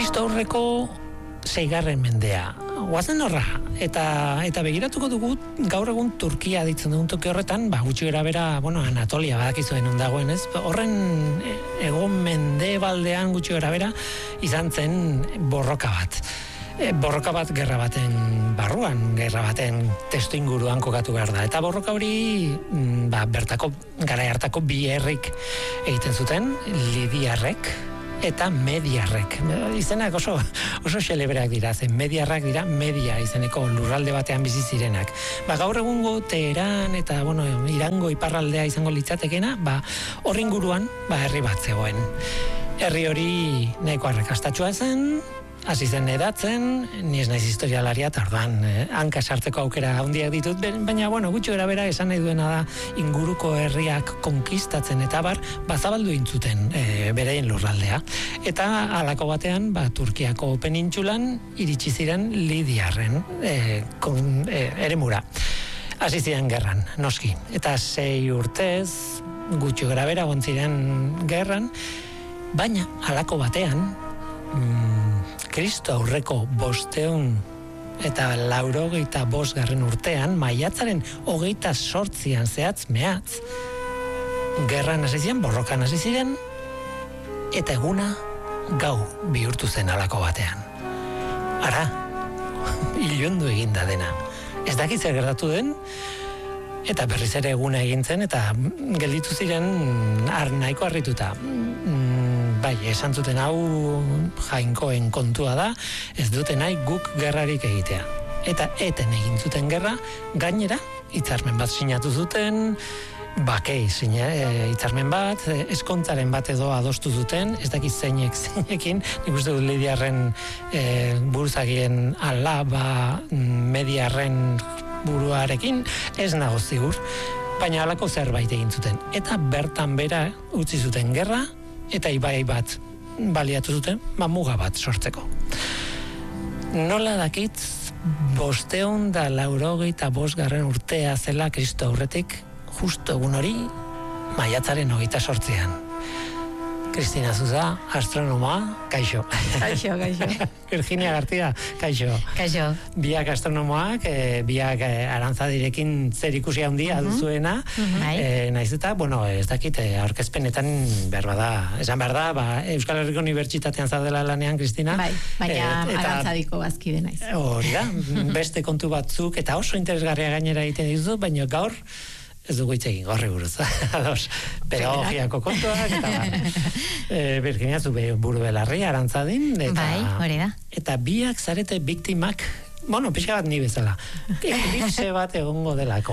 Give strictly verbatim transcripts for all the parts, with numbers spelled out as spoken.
Kristo aurreko seigarren mendea. Guazen horra, eta, eta begiratuko dugu gaur egun Turkia ditzen dugun toki horretan, ba, gutxi gara bera, bueno, Anatolia badakizuen ondagoen, ez? Horren egon mendebaldean gutxi gara bera izan zen borroka bat. E, borroka bat gerra baten barruan, gerra baten testu inguruan kokatu behar da. Eta borroka hori, ba, bertako, garai hartako bi herrik egiten zuten, Lidiarrek eta Mediarrek. Izenak oso, oso xelebreak dira, zen Mediarrak dira Media izeneko lurralde batean bizi zirenak. Ba, gaur egungo Teheran eta, bueno, Irango iparraldea izango litzatekena, ba, horri inguruan, ba, herri bat zegoen. Herri hori nahiko arrakastatxua zen, hasi zen edatzen, ni ez naiz historialaria, eta orduan eh, hanka sartzeko aukera handiak ditut, baina, bueno, gutxi gara bera esan nahi duena da inguruko herriak konkistatzen eta bar, bazabaldu intzuten e, bereien lurraldea. Eta halako batean, ba, Turkiako penintsulan iritsi ziren Lidiarren e, kon, e, eremura. Hasi ziren gerran, noski. Eta sei urtez, gutxi gara bera gontziren gerran, baina halako batean, mm, Kristo aurreko bosteun eta laurogeita bosgarren urtean, maiatzaren hogeita sortzian zehatz mehatz, gerran hasi ziren, borrokan hasi ziren, eta eguna gau bihurtu zen halako batean. Ara, ilundu eginda dena. Ez dakit zer gertatu den, eta berriz ere eguna egin zen, eta gelditu ziren ar nahiko harrituta. Bai, esan zuten hau jainkoen kontua da, ez dute nahi guk gerrarik egitea. Eta eten egin zuten gerra, gainera, hitzarmen bat sinatu zuten, bakei zine, e, hitzarmen bat, e, eskontzaren bat edo adostu zuten, ez dakiz zeinek zeinekin, nik uste dut Lidiarren e, buruzagien alaba Mediarren buruarekin, ez nago zigur, baina halako zerbait egin zuten. Eta bertan bera utzi zuten gerra, eta ibai bat baliatu zuten, ba, muga bat sortzeko. Nola dakit, bosteun da laurogeita bosgarren urtea zela Kristo aurretik, justo egun hori, maiatzaren hogeita sortzean. Cristina Zuza, astronomoa, kaixo. Kaixo, kaixo. Virginia García, kaixo. Kaixo. Biak astronomoak, e, biak e, Arantzadirekin zer ikusi handia uh-huh. duzuena, uh-huh. e, naiz eta, bueno, ez dakit, e, aurkezpenetan behar bada, esan behar da, ba, Euskal Herriko Unibertsitatean zaudela lanean, Cristina. Bai, baina e, Arantzadiko bazkide naiz. Hori da, beste kontu batzuk, eta oso interesgarria gainera egiten dizu, baina gaur, ez dugu hitz egin gorri buruz, ados, pedagogiako kontuak, eta e, Virginia, zu buru belarri, Arantzadin, eta, bai, hori da. Eta biak zarete biktimak, bueno, pixka bat ni bezala, eklipse bat egongo delako.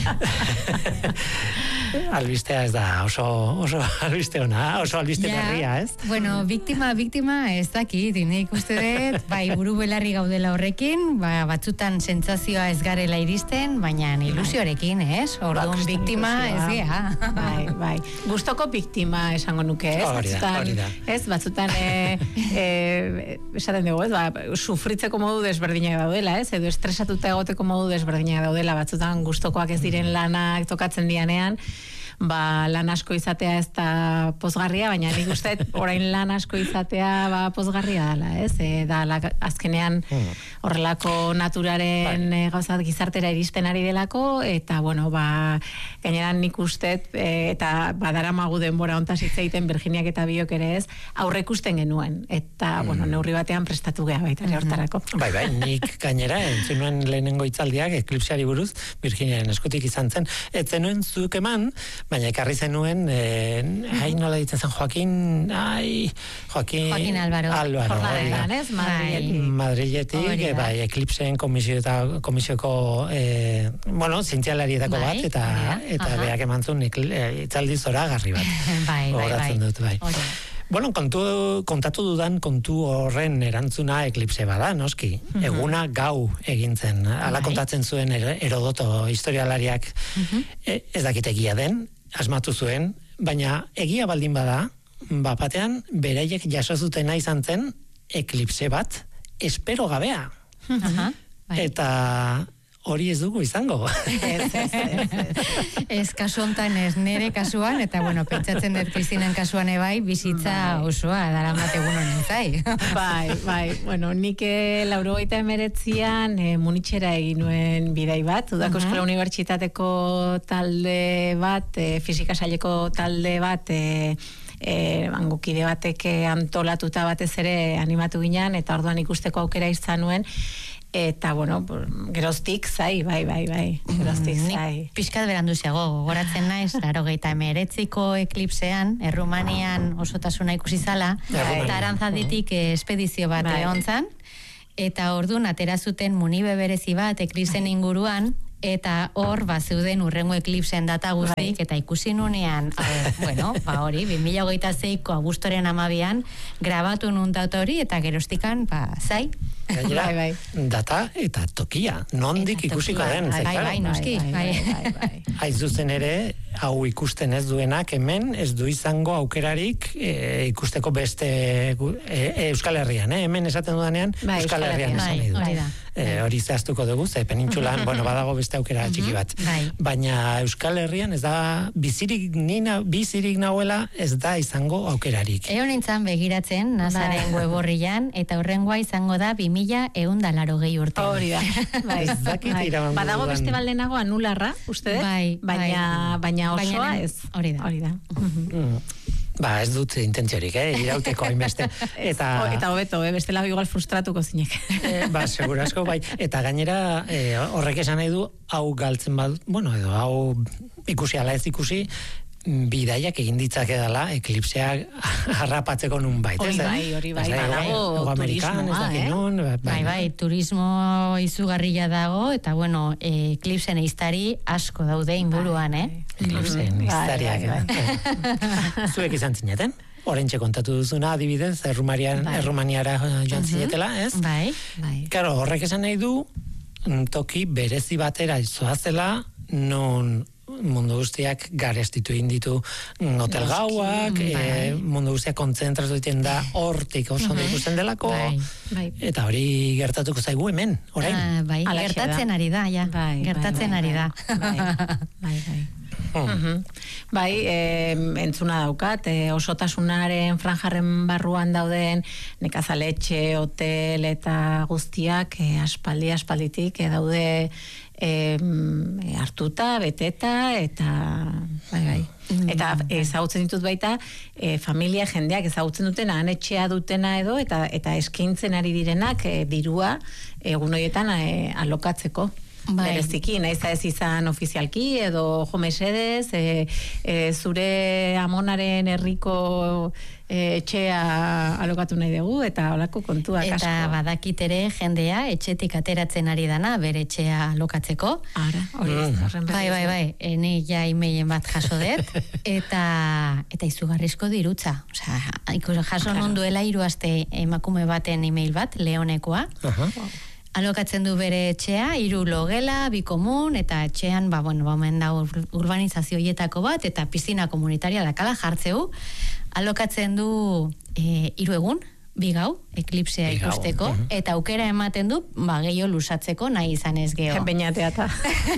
Albistea ez da, oso, oso albiste ona, oso albiste ja, berria, ez? Bueno, biktima, biktima ez dakit, nik uste dut, bai, buru belarri gaudela horrekin, ba, batzutan sentsazioa ez garela iristen, baina ilusioarekin, ez? Orduan biktima ez gea. Bai, bai. Gustoko biktima esango nuke, ez? Hori da, hori da. Ez, batzutan, e, e, esaten dugu, ez? Ba, sufritzeko modu desberdinak daudela, ez? Edo estresatuta egoteko modu desberdinak daudela, batzutan gustokoak ez diren lanak tokatzen dianean, ba, lan asko izatea ez da pozgarria, baina nik uste orain lan asko izatea ba, pozgarria dela, ez? E, da, la, azkenean horrelako naturaren e, gauzat gizartera iristen ari delako, eta, bueno, ba, gaineran nik uste, e, eta badaramagu denbora hontaz hitz egiten Virginiak eta biok ere ez, aurrekusten genuen, eta, mm. bueno, neurri batean prestatu geha baita ere hortarako. Bai, bai, nik gainera, entzun nuen lehenengo hitzaldiak, eklipseari buruz, Virginiaren eskutik izan zen, etzen nuen zuk eman, baina ekarri zenuen, eh, ai, nola ditzen zen, Joaquin, ai, Joaquin... Joaquin Álvaro. Álvaro, Jornadean, ez? Madriletik. Madriletik, e, bai, eklipseen komisio eta komisioko, eh, bueno, zientzialarietako bai, bat, eta, eta berak emantzun hitzaldi zoragarri bat. Bai, bai, bai. Dut, bai. Bueno, kontu, kontatu dudan kontu horren erantzuna eklipse bada, noski. Uh-huh. Eguna gau egintzen. Hala kontatzen zuen Herodoto historialariak uh-huh. e, ez dakit egia den, asmatu zuen, baina egia baldin bada, bapatean beraiek jaso zutena izan zen eklipse bat espero gabea. Uh-huh. Eta hori ez dugu izango. Ez, ez, ez, ez. Ez kasu hontan ez nere kasuan, eta bueno, pentsatzen dut Kristinan kasuan ebai, bizitza osoa, daramat egun honen zai. Bai, bai, bueno, nik laurogeita emeretzian e, Munitxera egin nuen bidai bat, Udako Eskola Unibertsitateko talde bat, e, fisika saileko talde bat, e, e, bangukide batek antolatuta batez ere animatu ginen, eta orduan ikusteko aukera izan nuen, eta, bueno, geroztik zai, bai, bai, bai, geroztik zai. Nik pixkat beranduziago, gogoratzen naiz, laurogeita emeretziko eklipsean, Errumanian osotasuna ikusi zala, eta Arantzaditik espedizio bat egon zan, eta orduan atera zuten munibe berezi bat eklipsen inguruan, eta hor bazeuden urrengo eklipsen data guztik, eta ikusi nunean, e, bueno, ba hori, bi mila hogeita seiko agustoren amabian, grabatu nun data hori, eta gerostikan, ba, zai. Gainera, Bai, bai. data eta tokia, nondik Eta ikusiko tokia, den. bai, ze, bai, claro, bai, noski, bai. bai, bai. Haiz zuzen ere, hau ikusten ez duenak hemen, ez du izango aukerarik e, ikusteko beste e, Euskal Herrian, eh? Hemen esaten dudanean, Bai, Euskal Euskal Herrian Herrian, esan nahi du. hori da. E, hori zehaztuko dugu, ze penintxulan, bueno, badago beste aukera txiki bat. bai. Baina Euskal Herrian ez da, bizirik, nina, bizirik nahuela, ez da izango aukerarik. Eo nintzen begiratzen, Nazaren weborrian, eta horrengoa izango da bi mila ehun eta laurogei urte. Hori da. Bai. Ez dakit Bai. iragango Badago dudan. beste baldenago anularra, uste dut? Bai, baina, baina osoa Baina ez. hori da. Hori da. Mm. Ba, ez dut intentziorik, eh? Irauteko hainbeste. Eta, O, eta hobeto, eh? bestela igual frustratuko zinek. eh, ba, seguro asko, bai. Eta gainera, eh, horrek esan nahi du, hau galtzen bad, bueno, edo, hau ikusi ala ez ikusi, bidaiak egin ditzake dela eklipseak harrapatzeko nun bait, Hori ez? bai, hori bai, badago Ego Amerikan, ez turismoa, dakit eh? nun, Bai, bai, turismo izugarria dago, eta bueno, e, eklipsen eiztari asko daude inguruan, eh? Eklipsen Bai, iztariak. bai, eh? Zuek izan zineten? Orentxe kontatu duzuna, adibidez, Errumanian, Bai. Errumaniara joan zinetela, ez? Bai. Bai. Claro, horrek esan nahi du, mm, toki berezi batera zoazela, non mundu guztiak garestitu egin ditu mm, hotel gauak, bai. e, mundu guztiak kontzentratu egiten da hortik oso ondo ikusten delako, Bai. Bai. eta hori gertatuko zaigu hemen, orain. Ah, bai, Alaxe gertatzen da. ari da, ja. Bai, gertatzen bai, ari bai, da. Bai, bai, bai. Hmm. Mhm. Bai, eh, entzuna daukat, eh, osotasunaren franjarren barruan dauden nekazaletxe, hotel eta guztiak eh, aspaldi aspalditik eh, daude eh, hartuta, beteta, eta bai, bai. Eta ezagutzen ditut baita eh, familia jendeak ezagutzen dutena, han etxea dutena edo, eta eta eskaintzen ari direnak eh, dirua egun horietan eh, alokatzeko. Bai. Bereziki, naiz ez izan ofizialki edo jo mesedez, e, e, zure amonaren herriko e, etxea alokatu nahi dugu, eta holako kontuak asko. Eta badakit ere jendea etxetik ateratzen ari dana bere etxea lokatzeko. Ara, hori ez, horren Bai, bai, bai, ene ja emailen bat jaso dut, eta eta izugarrizko dirutza. Osea, ikus jaso non duela hiru aste emakume baten email bat, Leonekoa. Aha. Alokatzen du bere etxea, hiru logela, bi komun, eta etxean, ba, bueno, ba, omen da ur- urbanizazio hietako bat, eta pizina komunitaria dakala jartzeu. Alokatzen du e, hiru egun, bi gau, eklipsea Bi gau, ikusteko, mhm. eta aukera ematen du, ba, gehiago lusatzeko nahi izan ez geho. Beñatea eta.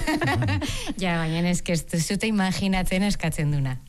Ja, baina ez ez zute imaginatzen eskatzen duna.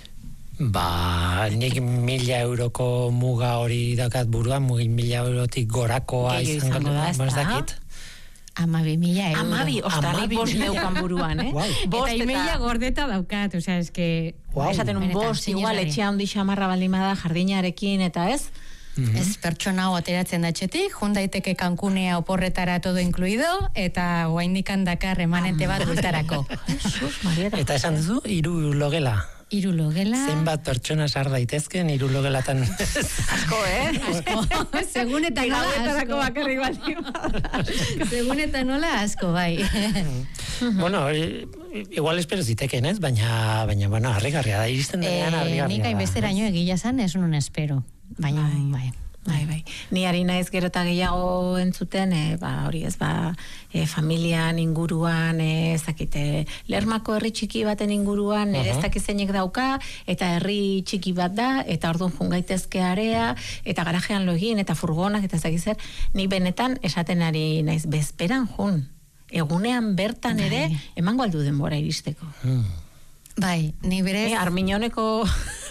Ba, nik mila euroko muga hori dakat buruan, mugin mila eurotik gorakoa Gehiago izango da, ez ba, ez da? dakit. Ama bi mila euro. Amabi, ostra, Amabi nik bost mila. neukan buruan, eh? Guau. Bost Eta emaila gordeta daukat, osea, eske... Guau. Esaten un Benetan, bost, igual, sinesgarria. etxea handi xamarra baldimada jardinarekin, eta ez? Ez pertsona hau ateratzen da etxetik, jun daiteke Cancunea oporretara todo incluido, eta oraindikan dakar remanente bat bultarako. Jesus, Maria. Eta esan duzu, hiru logela. Hiru logela... Zenbat pertsona sar daitezken, hiru logelatan. Asko, eh? Asko. Segun eta nola Gauetarako asko. bakarrik baldimada. Segun eta nola asko, bai. Bueno, hori, igual espero ziteken, ez? Baina, baina, bueno, harrigarria da, iristen denean Eh, harrigarria nik da. hainbesteraino egila zan, ez nun espero. Baina, bai. Bai, bai. Ni ari naiz gero eta gehiago entzuten, e, ba, hori ez, ba, e, familian inguruan, e, ez dakite, Lermako herri txiki baten inguruan, nire ez dakit zeinek dauka, eta herri txiki bat da, eta orduan jungaitezke area, eta garajean lo egin, eta furgonak, eta ez dakit zer, ni benetan esaten ari naiz, bezperan jun. egunean bertan ere, emango aldu denbora iristeko. Mm. Bai, ni berez... Eh, Arminioneko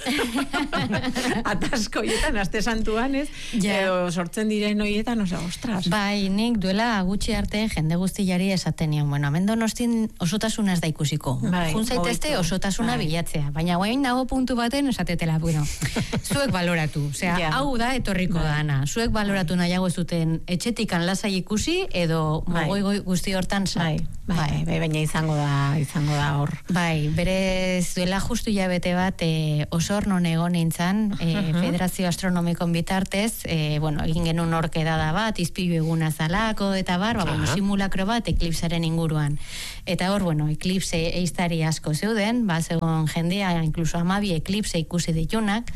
atasko hietan, aste santuan, ez? Ja. Edo sortzen diren horietan, oza, ostras. Bai, nik duela gutxi arte jende guztiari esaten nion, bueno, hemen Donostin osotasuna ez da ikusiko. Bai, Jun zaitezte hobeto. osotasuna Bai. bilatzea, baina guain dago puntu baten esatetela, bueno, zuek baloratu, osea, Ja. hau da etorriko Bai. dana, zuek baloratu nahiago ez duten etxetikan lasai ikusi, edo Bai. mogoi guzti hortan sa. Bai, bai, bai, baina izango da, izango da hor. Bai, berez duela justu hilabete bat e, Osornon egon nintzen, e, Federazio Astronomikon bitartez, e, bueno, egin genuen orkedada bat, izpilu eguna zalako, eta bar, ba, bueno, Aha. simulakro bat eklipsaren inguruan. Eta hor, bueno, eklipse eiztari asko zeuden, ba, zegoen jendea, incluso amabi eklipse ikusi ditunak,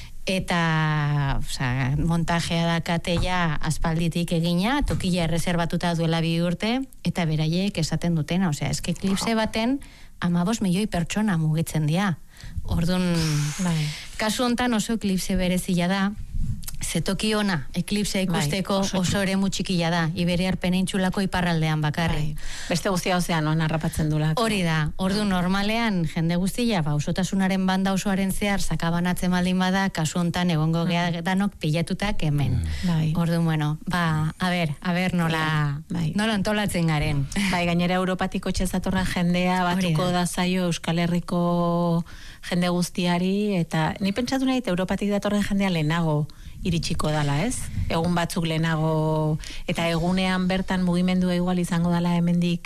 eta oza, montajea dakate ja aspalditik egina, tokila erreserbatuta duela bi urte, eta beraiek esaten dutena, osea, eske eklipse baten amabos milioi pertsona mugitzen dira. Orduan, Bai. kasu hontan oso eklipse berezia da, zetoki ona, eklipsea ikusteko Bai, oso oso eremu txikia da, Iberiar penintsulako iparraldean bakarrik. Bai. Beste guztia ozeanoan harrapatzen dulako. Hori da, ordu normalean jende guztia, ba, osotasunaren banda osoaren zehar sakabanatzen baldin bada, kasu hontan egongo gea danok pilatutak hemen. Bai. Ordu, bueno, ba, a ber, a ber nola, Bai. nola antolatzen garen. Bai, gainera Europatiko txezatorren jendea batuko Hori da. da zaio Euskal Herriko jende guztiari, eta ni pentsatu nahi, Europatik datorren jendea lehenago iritsiko dala, ez? Egun batzuk lehenago, eta egunean bertan mugimendua igual izango dala hemendik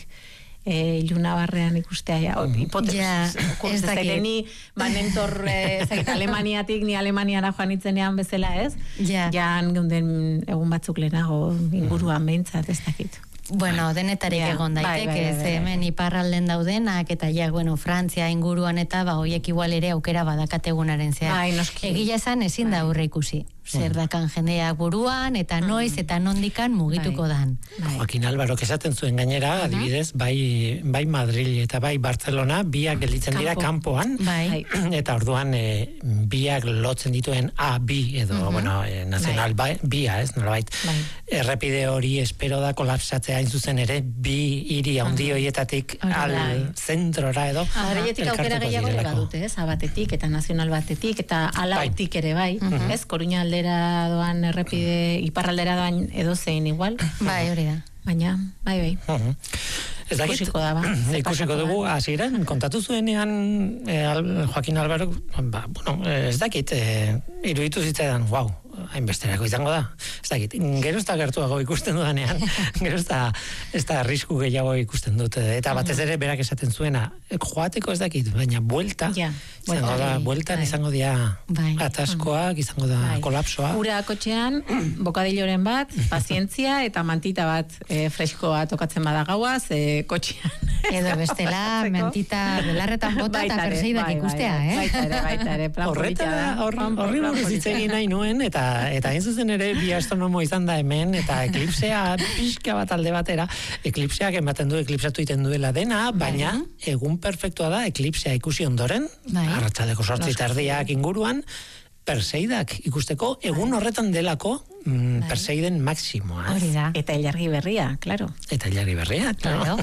e, iluna barrean ikustea, ja, hipotez, Ja, ez dakit. ni banentor e, zait, Alemaniatik, ni Alemaniara joan itzenean bezala, ez? Ja. Jan geunden egun batzuk lehenago inguruan behintzat, ez dakit. Bueno, denetarik Ja, egon bai, daiteke, bai, bai, ze bai. hemen iparralden daudenak, eta ja, bueno, Frantzia inguruan eta, ba, hoiek igual ere aukera badakategunaren zehar. Bai, noski. Egia esan ezin da aurre ikusi. Zer dakan jendeak buruan, eta noiz, eta nondikan mugituko Bai. dan. Bai. Joaquin Alvarok esaten zuen gainera, adibidez, bai, bai Madrid eta bai Barcelona, biak gelditzen dira Kanpo. kanpoan, Bai. eta orduan e, biak lotzen dituen A, B, edo, bueno, e, nazional bai. bia, ez, nolabait, Bai. errepide hori espero da kolapsatzea hain zuzen ere, bi hiri handi horietatik Hori da. al zentrora edo, Madriletik aukera elkartuko gehiago ere direlako. badute, ez? Abatetik eta nazional batetik eta alautik ere bai, ez? Koruña aldera doan errepide, iparraldera doan edozein igual, Bai, hori da. baina, bai, bai. Mhm. Ez dakit, Ikusiko da, ba. Zer ikusiko pasako dugu, da. hasieran kontatu zuenean e, Al- Joaquin Alvaro, ba, bueno, eh, ez dakit, e, iruditu zitzaidan, wow, hainbesterako izango da. Ez dakit, gero ez da gertuago ikusten dudanean, gero ez da, ez da arrisku gehiago ikusten dut. Eta batez ere berak esaten zuena, eh, joateko ez dakit, baina buelta, Ja, izango buelta. da, bueltan Bai. izango dira Bai. ataskoak, izango da Bai. kolapsoa. Ura kotxean, bokadilloren bat, pazientzia eta mantita bat e, freskoa tokatzen bada gaua, ze kotxean. Edo bestela, Hartzeko. mentita belarretan bota eta Baita ere, perseidak bai, bai, ikustea, bai. eh? Baita ere, baita ere, plan polita da. Horretara, hor- Plan- horri plan buruz hitz polita. egin nahi nuen, eta eta hain zuzen ere bi astronomo izan da hemen, eta eklipsea pixka bat alde batera, eklipseak ematen du, eklipsatu egiten duela dena, baina egun perfektua da, eklipsea ikusi ondoren, Bai. arratsaldeko sortzi terdiak inguruan, Perseidak ikusteko egun horretan delako mm, Perseiden maksimoa. Hori da. Eta ilargi berria, claro. Eta hilari berria, Claro.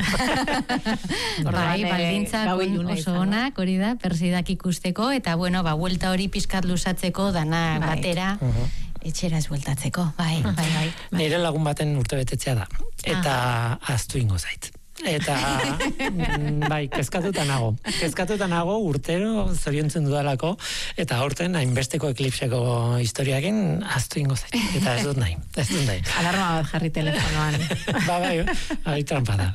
Orduan, Bai, eh, baldintzak gau on- iluna oso izango. onak, hori da, perseidak ikusteko, eta bueno, ba, buelta hori pizkat luzatzeko, dana Bai. batera, etxera ez bueltatzeko, bai, bai, bai. Nire lagun baten urtebetetzea da. Eta ahaztu ingo zait. Eta mm, bai, kezkatuta nago. Kezkatuta nago urtero zoriontzen dudalako, eta aurten hainbesteko eklipseko historiakin ahaztu ingo zait. Eta ez dut nahi, ez dut nahi. Alarma bat jarri telefonoan. Ba, bai, bai, trampa da.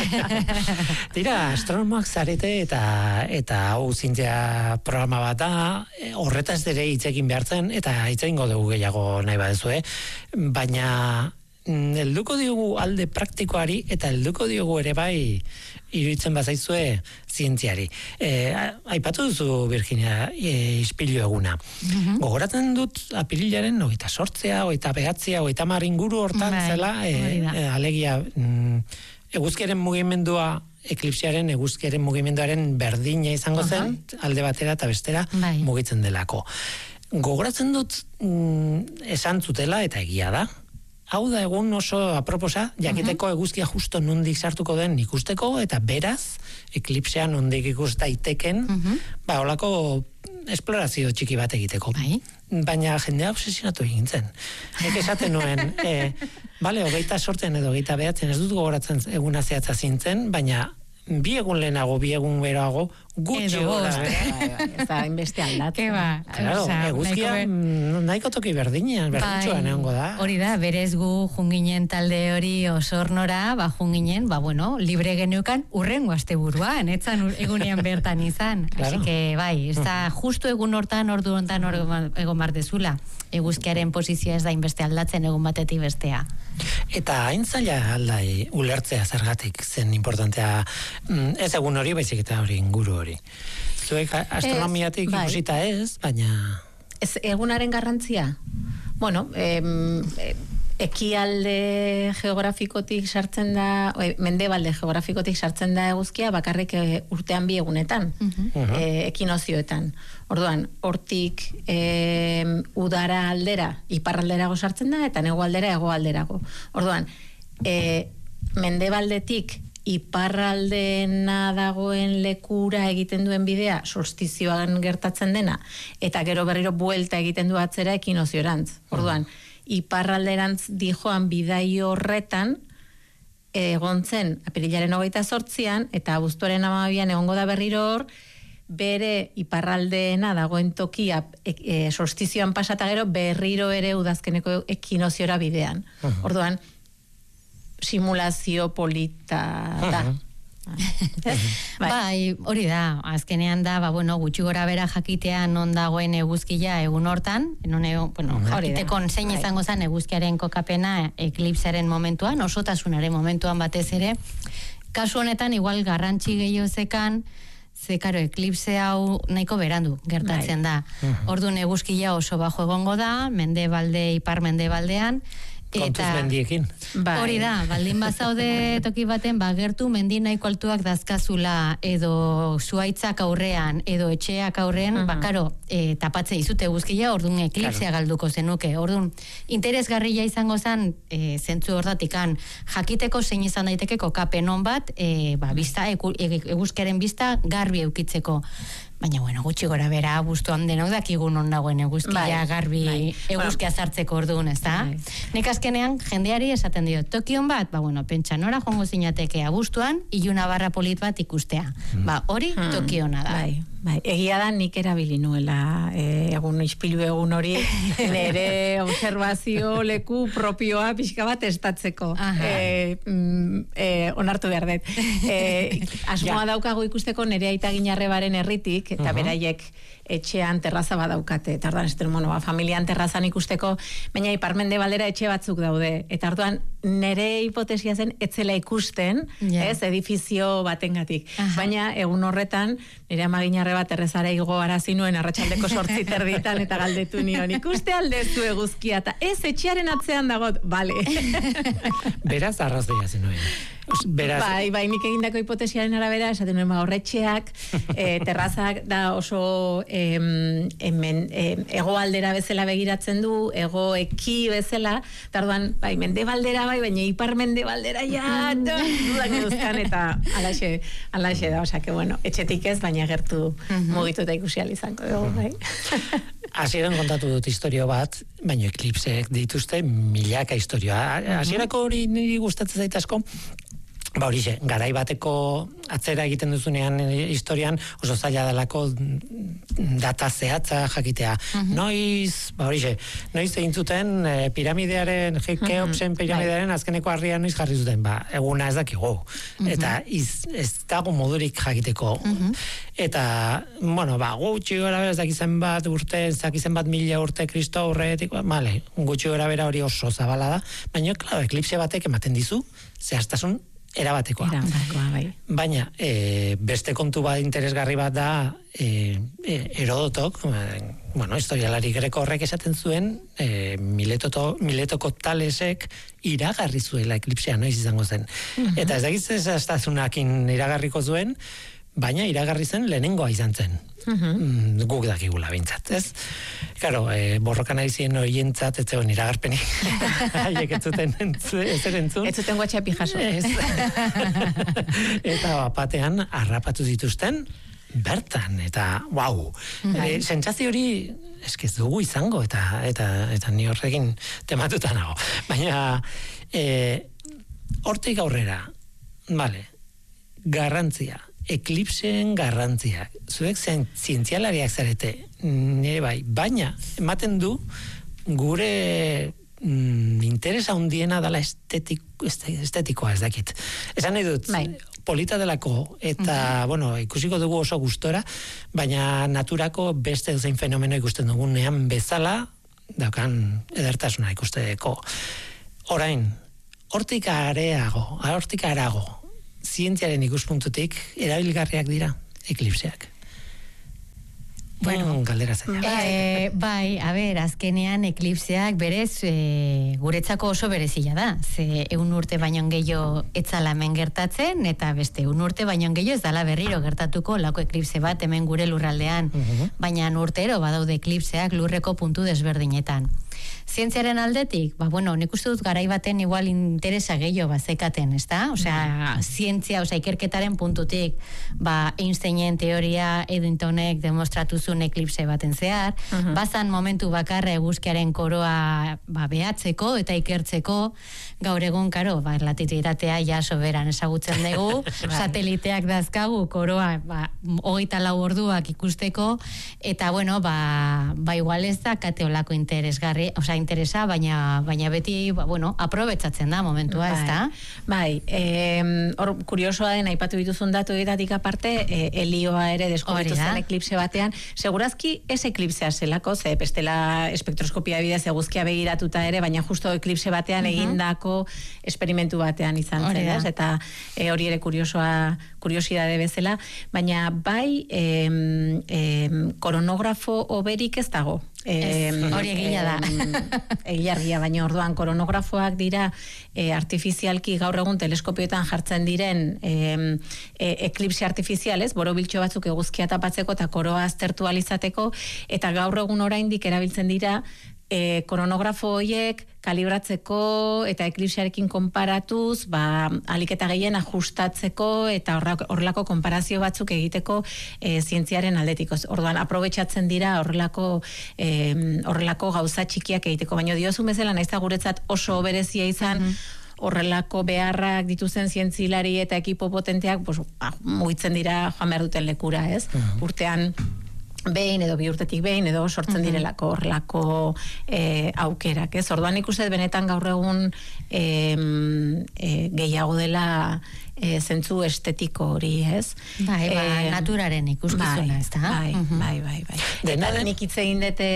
Tira, astronomoak zarete eta eta hau zintzea programa bat da, e, horretaz ere hitzekin behartzen, eta hitz egingo dugu gehiago nahi baduzue, baina mm, helduko diogu alde praktikoari eta helduko diogu ere bai iruditzen bazaizue zientziari. E, a- aipatu duzu, Virginia, e, ispilu eguna. Gogoratzen dut apirilaren hogeita sortzea, hogeita behatzea, hogeita hamar inguru hortan Bai, zela, e, hori da. e, alegia mm, eguzkiaren mugimendua, eklipsiaren eguzkiaren mugimenduaren berdina izango zen, alde batera eta bestera Bai. mugitzen delako. Gogoratzen dut mm, esan zutela, eta egia da, hau da egun oso aproposa, jakiteko eguzkia justo nondik sartuko den ikusteko, eta beraz, eklipsea nondik ikus daiteken, ba, holako esplorazio txiki bat egiteko. Bai. Baina jendea obsesionatu egin zen. Nik esaten nuen, e, bale, hogeita sortzen edo hogeita behatzen, ez dut gogoratzen eguna zehatza zintzen, baina bi egun lehenago, bi egun beroago, gutxi gora. Ez da, inbeste aldat. Eba, Claro, eguzkia nahiko toki berdinean, berdintxoan egongo da. Hori da, berez gu junginen talde hori osornora, ba junginen, ba bueno, libre geneukan urrengo asteburuan, etzan egunean bertan izan. Claro. Así que bai, ez da justu egun hortan, ordu hontan egon bar dezula. Eguzkiaren posizioa ez da inbeste aldatzen egun batetik bestea. Eta hain zaila aldai ulertzea zergatik zen importantea, ez egun hori, baizik eta hori inguru hori. Zuek astronomiatik bai. ikusita ez, baina... Ez egunaren garrantzia? Bueno, em, ekialde geografikotik sartzen da, o, mendebalde geografikotik sartzen da eguzkia bakarrik e, urtean bi egunetan, e, ekinozioetan. Orduan, hortik e, udara aldera, iparralderago sartzen da, eta negoaldera hegoalderago. Orduan, e, mendebaldetik iparraldena dagoen lekura egiten duen bidea solstizioan gertatzen dena, eta gero berriro buelta egiten du atzera ekinoziorantz. Orduan, iparralderantz dijoan bidai horretan egon zen apirilaren hogeita zortzian, eta abuztuaren hamabian egongo da berriro hor, bere iparraldeena dagoen tokia e, e, solstizioan pasata gero berriro ere udazkeneko ekinoziora bidean. Orduan, simulazio polita da. Bai, hori da, azkenean da, ba, bueno, gutxi gora bera jakitea non dagoen eguzkia egun hortan, non egon, bueno, jakitekon zein izango zen eguzkiaren kokapena eklipsaren momentuan, osotasunaren momentuan batez ere, kasu honetan igual garrantzi gehiago zekan, ze karo, eklipse hau nahiko berandu gertatzen da. Orduan eguzkia oso bajo egongo da, mendebalde, ipar mendebaldean, kontuz mendiekin. Hori da, baldin bazaude toki baten, ba, gertu mendi nahiko altuak dazkazula, edo zuaitzak aurrean, edo etxeak aurrean, uh-huh. bakaro, e, tapatze izute guzkia, orduan eklipsea claro. galduko zenuke. Orduan, interesgarria izango zen, e, zentzu hordatikan, jakiteko zein izan daiteke kokapen hon bat, e, ba, bizta, eguzkiaren bizta garbi eukitzeko. Baina, bueno, gutxi gora bera, abuztuan denok dakigun on dagoen eguzkia bai, garbi bai. eguzkia sartzeko orduan, ez da? Bai. Nik azkenean jendeari esaten dio, tokion bat, ba, bueno, pentsa nora joango zinateke abuztuan, iluna barra polit bat ikustea. Mm. Ba, hori mm. tokiona da. Bai. Bai, egia da nik erabili nuela e, egun ispilu egun hori nire observazio leku propioa pixka bat estatzeko. E, e, onartu behar dut. E, asmoa ja. daukago ikusteko nire aita ginarrebaren herritik, eta uh-huh. beraiek etxean terraza badaukate. Eta orduan, esten, bueno, ba, familian terrazan ikusteko, baina iparmende baldera etxe batzuk daude. Eta orduan, nire hipotesia zen etzela ikusten, yeah. ez, edifizio batengatik. Uh-huh. Baina, egun horretan, nire amaginarre bat errezara igo arazi nuen arratsaldeko sortzi terditan eta galdetu nion, ikuste aldezu eguzkia, eta ez etxearen atzean dagot, bale. Beraz arrazoia zenuen. Beraz... Bai, bai, nik egindako hipotesiaren arabera, esaten nuen, ba, horretxeak, e, terrazak da oso em, hemen, em, egoaldera bezala begiratzen du, ego eki bezala, tarduan, bai, mendebaldera, bai, baina ipar mendebaldera, ja, dudak eduzkan, eta alaxe, alaxe da, osea, que bueno, etxetik ez, baina gertu mugituta ikusi izango dugu, bai. Hasieran kontatu dut historio bat, baina eklipseek dituzte milaka historioa. Hasierako hori niri gustatzen zait asko, ba horixe, garai bateko atzera egiten duzunean historian oso zaila delako data zehatza jakitea. Uh-huh. Noiz, ba horixe, noiz egin zuten e, piramidearen, Keopsen piramidearen azkeneko harria noiz jarri zuten, ba, eguna ez dakigu. Uh-huh. Eta iz, ez dago modurik jakiteko. Uh-huh. Eta, bueno, ba, gutxi gora bera ez dakizen bat urte, ez dakizen bat mila urte kristo aurretik, vale, gutxi gora bera hori oso zabala da, baina, klaro, eklipse batek ematen dizu, zehaztasun erabatekoa. Erabatekoa, bai. Baina, e, beste kontu bat interesgarri bat da, e, e, Herodotok, e, bueno, historialari greko horrek esaten zuen, e, Miletoto, Miletoko Talesek iragarri zuela eklipsea noiz izango zen. Uh-huh. Eta ez dakiz ez astazunakin iragarriko zuen, baina iragarri zen lehenengoa izan zen. Uh-huh. Guk dakigula bintzat, ez? Karo, e, borrokan ari ziren horientzat, ez zegoen iragarpenik. Haiek ez zuten ezer entzun. Ez zuten guatxapi jaso. Ez. Eta batean harrapatu zituzten, bertan, eta wau. E, sentsazio hori eskiz dugu izango, eta eta eta ni horrekin tematuta nago. Baina, e, hortik aurrera, vale, garrantzia, eklipseen garrantzia. Zuek zen zientzialariak zarete, nire bai, baina ematen du gure mm, interesa handiena dela estetik, estetikoa, ez dakit. Esan nahi dut, bai. Polita delako, eta, uh-huh. bueno, ikusiko dugu oso gustora, baina naturako beste zein fenomeno ikusten dugunean bezala, daukan edertasuna ikusteko. Orain, hortik areago, hortik arago, zientziaren ikuspuntutik erabilgarriak dira eklipseak. Bueno, galdera zaila. Eh, bai, a ber, azkenean eklipseak berez e, guretzako oso berezia da. Ze eun urte baino gehiago etzala hemen gertatzen, eta beste eun urte baino gehiago ez dala berriro gertatuko lako eklipse bat hemen gure lurraldean. Uh-huh. Baina urtero badaude eklipseak lurreko puntu desberdinetan. Zientziaren aldetik, ba, bueno, nik uste dut garai baten igual interesa gehiago bazekaten, ezta? Osea, zientzia, osea, ikerketaren puntutik, ba, Einsteinen teoria Eddingtonek demostratu zuen eklipse baten zehar, uh-huh. bazan momentu bakarra eguzkiaren koroa ba, behatzeko eta ikertzeko, gaur egun, karo, ba, erlatititatea ja soberan ezagutzen dugu, sateliteak dazkagu koroa, ba, hogeita lau orduak ikusteko, eta, bueno, ba, ba igual ez da kateolako interesgarri, osea, interesa, baina baina beti, ba, bueno, aprobetsatzen da momentua, bai, ez da? Bai, eh, hor kuriosoa den aipatu dituzun datuetatik aparte, eh, helioa ere deskubritu zen eklipse batean, segurazki ez eklipsea zelako, ze bestela espektroskopia bidez eguzkia begiratuta ere, baina justo eklipse batean uh-huh. egindako esperimentu batean izan zen, ez? Eta eh, hori ere kuriosoa, kuriosidade bezala, baina bai eh, eh, koronografo oberik ez dago. Hori egila da. Egiargia, baina orduan koronografoak dira e, artifizialki gaur egun teleskopioetan jartzen diren e, e, eklipse artifizialez, borobiltxo batzuk eguzkia tapatzeko eta koroa aztertu alizateko, eta gaur egun oraindik erabiltzen dira E, koronografo horiek kalibratzeko eta eklipsearekin konparatuz, ba, alik eta gehien ajustatzeko eta horrelako konparazio batzuk egiteko e, zientziaren aldetikoz. Orduan, aprobetxatzen dira horrelako e, horrelako gauza txikiak egiteko. Baina diozun bezala, naiz eta guretzat oso berezia izan, mm-hmm. horrelako beharrak dituzen zientzilari eta ekipo potenteak, pues, ah, mugitzen dira joan behar duten lekura, ez? Mm-hmm. Urtean behin edo bi urtetik behin edo sortzen uh-huh. direlako horrelako e, aukerak, ez? Orduan ikusten benetan gaur egun e, e, gehiago dela e, zentzu estetiko hori, ez? Bai, ba, e, naturaren ikuskizuna, ez da? Bai, uh-huh. bai, bai, bai. Eta nik hitz egin dute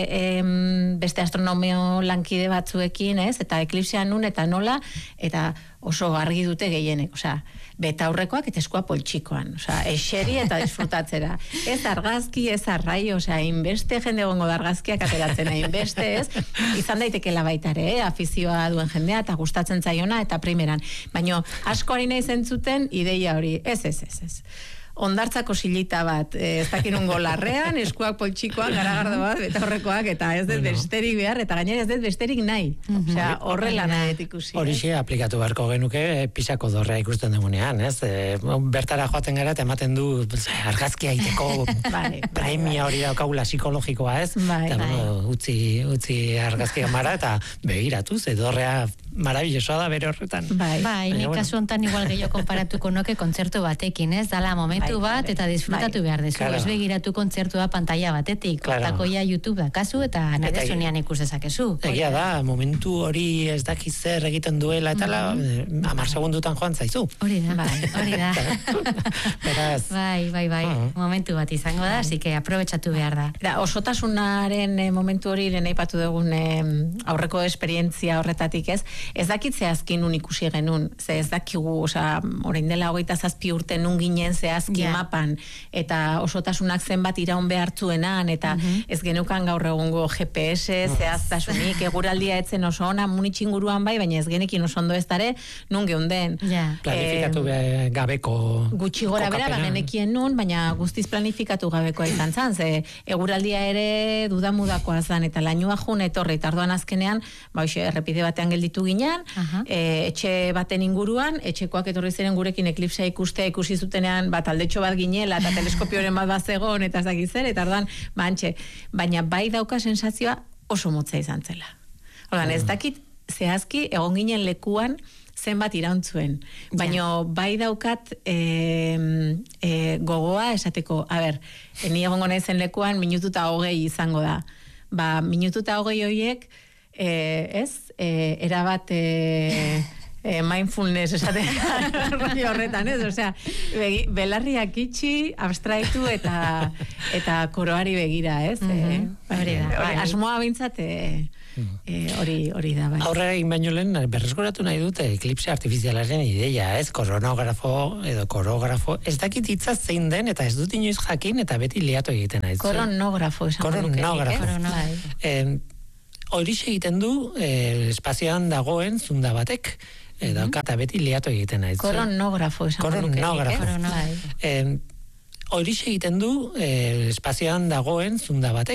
e, beste astronomio lankide batzuekin, ez? Eta eklipsean nun eta nola, eta oso argi dute gehienek, osea, beta aurrekoak eta eskua poltsikoan, osea, eseri eta disfrutatzera. Ez argazki, ez arrai, osea, inbeste jende gongo da argazkiak ateratzen, inbeste, ez? Izan daitekela baita ere, eh? Afizioa duen jendea eta gustatzen zaiona eta primeran. Baina asko ari nahi zentzuten ideia hori, ez, ez, ez, ez. Ondartzako silita bat, ez dakin ungo larrean, eskuak poltsikoak, garagardo bat, eta horrekoak, eta ez dut bueno. besterik behar, eta gainera ez dut besterik nahi. Mm-hmm. Osea, horrela nahi ikusi. Horixe eh? aplikatu beharko genuke pisako dorrea ikusten dugunean, ez? E, bertara joaten gara, eta ematen du argazkia iteko vale, premia hori daukagula psikologikoa, ez? Bai, eta, bai. Bueno, utzi, utzi argazkia mara, eta begiratuz, dorrea maravillosoa da bere horretan. Bai, bai nik bueno. kasu hontan igual gehiago konparatuko noke kontzertu batekin, ez? Dala momentu bai, bat eta disfrutatu bai. behar dezu. Claro. Ez begiratu kontzertua pantalla batetik. Claro. Takoia YouTube da kasu eta nadezunean ikus dezakezu. Egia da, momentu hori ez dakiz zer egiten duela eta la, mm-hmm. amar segundutan joan zaizu. Hori da, bai, hori da. Beraz. Bai, bai, bai. Uh-huh. Momentu bat izango da, así que aprobetxatu behar da. Da, osotasunaren eh, momentu hori lehen aipatu dugun eh, aurreko esperientzia horretatik, ez? Ez dakit zehazki nun ikusi genuen, ze ez dakigu, osea, orain dela hogeita zazpi urte nun ginen zehazki Ja. mapan, eta osotasunak zenbat iraun behartzuenan, eta ez genukan gaur egungo G P S, zehaztasunik, eguraldia etzen oso ona, Munich inguruan bai, baina ez genekin oso ondo ez dare, nun geunden. Ja. Planifikatu be- gabeko Gutxi gora bera, kokapena. bagenekien nun, baina guztiz planifikatu gabekoa izan zan, ze eguraldia ere dudamudakoa zan, eta lainua jun etorri, eta orduan azkenean, ba, hoxe, errepide batean gelditu ginen, Aha. e, etxe baten inguruan, etxekoak etorri ziren gurekin eklipsea ikustea ikusi zutenean, bat aldetxo bat ginela, eta teleskopioren bat bat zegoen, eta ez dakit zer, eta orduan, ba, antxe, baina bai dauka sensazioa oso motza izan zela. Orduan, ez dakit zehazki egon ginen lekuan zenbat irauntzuen. Baina bai daukat e, e, gogoa esateko, a ber, ni egongo naizen lekuan minututa hogei izango da. Ba, minututa hogei horiek, e, ez, e, erabat... E, eh, mindfulness esaten rollo horretan, ez? Osea, begi, belarriak itxi, abstraitu eta eta koroari begira, ez? Mhm, eh, hori da, hori, bai. asmoa bintzat eh, eh, hori hori da, bai. Aurrera egin baino lehen, berreskuratu nahi dute eklipse artifizialaren ideia, ez? Koronografo edo korografo, ez dakit hitza zein den, eta ez dut inoiz jakin, eta beti liatu egiten naiz. Koronografo esango nuke. Koronografo. eh? Koronografo. Bai. Eh, Horixe egiten du eh, espazioan dagoen zunda batek, eh, dauka, eta beti liatu egiten naiz. Koronografo esango nuke. Koronografo. eh? Koronografo. Bai. Eh, Horixe egiten du eh, espazioan dagoen zunda batek,